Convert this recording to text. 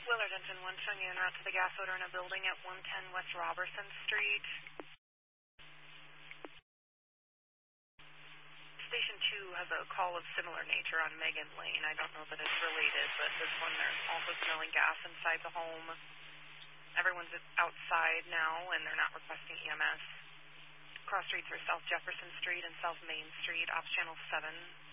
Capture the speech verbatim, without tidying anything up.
Denton, one showing you en route to the gas odor in a building at one ten West Robertson Street. Station two has a call of similar nature on Megan Lane. I don't know that it's related, but this one they're also smelling gas inside the home. Everyone's outside now, and they're not requesting E M S. Cross streets are South Jefferson Street and South Main Street, ops channel seven.